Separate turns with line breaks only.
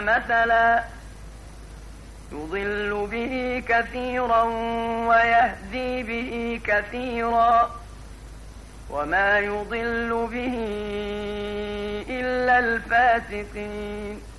مثلا يضل به كثيرا ويهدي به كثيرا وما يضل به إلا الفاسقين.